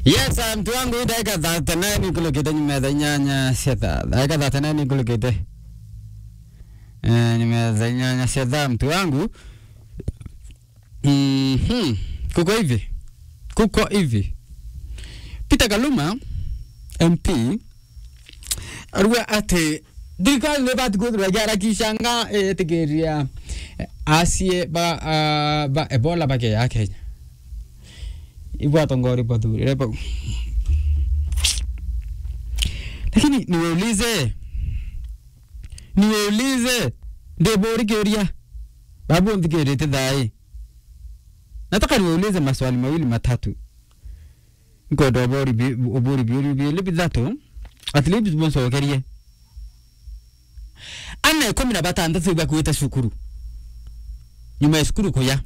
Yes, mtu wangu dakika 39 kulokete nimeza nyanya seta. Dakika 39 kulokete. Nimeza nyanya seta mtu wangu. Kuko hivi. Peter Kaluma MP arua ate dikal ne bat godra gara kishanga tegeria asie ba Ebola bake ya Kenya. Ibu tongori baduri repo. Lakini niulize ndebori keria babu ndikerete dai. Nataka niulize maswali mawili matatu. Ngodo obori biuri bidato at least bonso keria. Ana 16 siba kuita shukuru. Nyuma shukuru koya.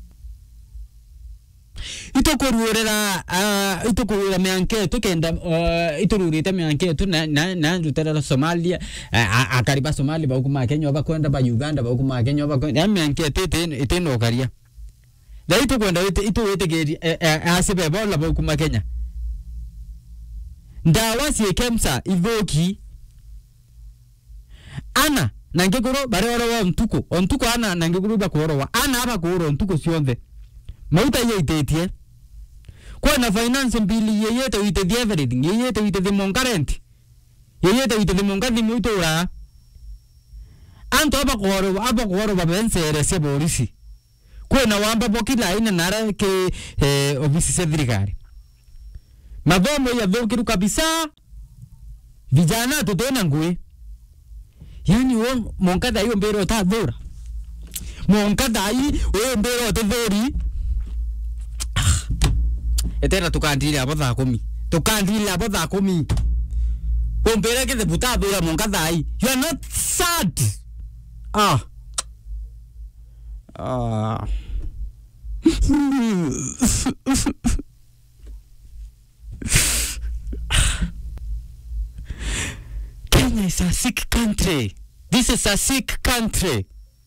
Itokorura meanketo kenda itorurite meanketo na ndutera Somalia akariba Somalia ba kuma Kenya ba kwenda ba Uganda ba kuma Kenya ba kwenda meanketo iteno karia da itokwenda ito geri asibe bola ba kuma Kenya ndawa si kemsa ivoki ana nangegoro barero wa ontuko ana nangegoro ba korowa ana aba koro ontuko sionde mauta yeitetie kwa na finance mbili yeyete with everything yeyete with the current yeyete with the mongadi mutora anto aba koro ba bensere se borisi kwa na wamba bokila ina nara ke ofisi serikali mabomo ya vokiru kabisa vijana tutona ngwe yani won monkada hiyo mbero ta dora monkada hii wewe mbero ta dori etera tukandile hapo thaa 10 Pompeleke the butado ya monkadai. You are not sad. Kenya is a sick country. This is a sick country.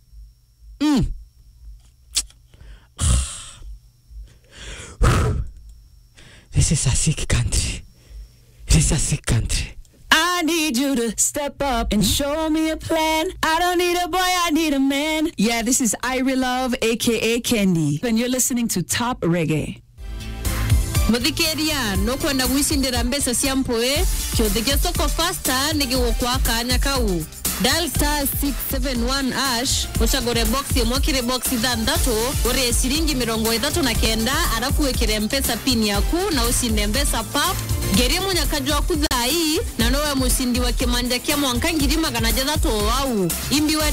This is a sick country. It is a sick country. I need you to step up and show me a plan. I don't need a boy, I need a man. Yeah, this is Irie Love, aka Kendi, and you're listening to Top Reggae. Muthikeria no kwenda gwicindira mbesa cia mpoe kyothige soko faster nigi gukwa kanya kau dial *671# uchagore box yomokire box ithandatu ore ciringi 39 arafu wekire mpesa pin yaku na usinde mbesa pap geria munyakajwa kuthai na nowe musindi wa kimanja kia mwanka ngiri 600 wau imbiwe